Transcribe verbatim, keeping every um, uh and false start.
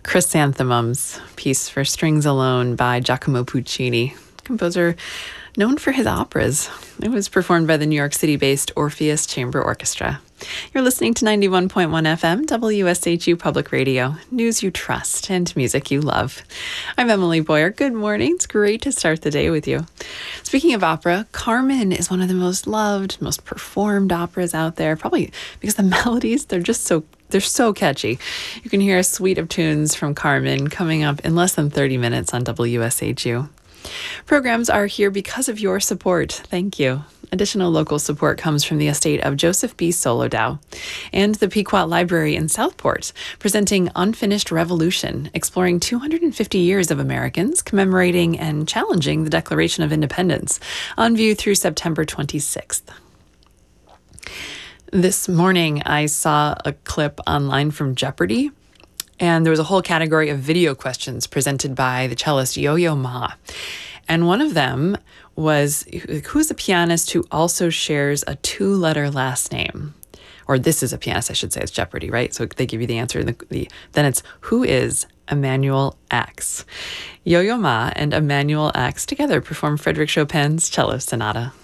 Chrysanthemums, piece for strings alone by Giacomo Puccini, composer known for his operas. It was performed by the New York City-based Orpheus Chamber Orchestra. You're listening to ninety-one point one F M, W S H U Public Radio, news you trust and music you love. I'm Emily Boyer. Good morning. It's great to start the day with you. Speaking of opera, Carmen is one of the most loved, most performed operas out there, probably because the melodies, they're just so They're so catchy. You can hear a suite of tunes from Carmen coming up in less than thirty minutes on W S H U. Programs are here because of your support. Thank you. Additional local support comes from the estate of Joseph B. Solodow and the Pequot Library in Southport, presenting Unfinished Revolution, exploring two hundred fifty years of Americans commemorating and challenging the Declaration of Independence, on view through September twenty-sixth. This morning, I saw a clip online from Jeopardy! And there was a whole category of video questions presented by the cellist Yo-Yo Ma. And one of them was, who's a pianist who also shares a two-letter last name? Or this is a pianist, I should say. It's Jeopardy! Right? So they give you the answer. And the, the, then it's, who is Emanuel Ax? Yo-Yo Ma and Emanuel Ax together perform Frédéric Chopin's Cello Sonata.